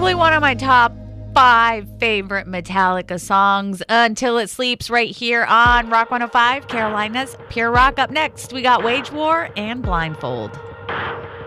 Probably one of my top 5 favorite Metallica songs, Until It Sleeps, right here on Rock 105, Carolina's Pure Rock. Up next, we got Wage War and Blindfold.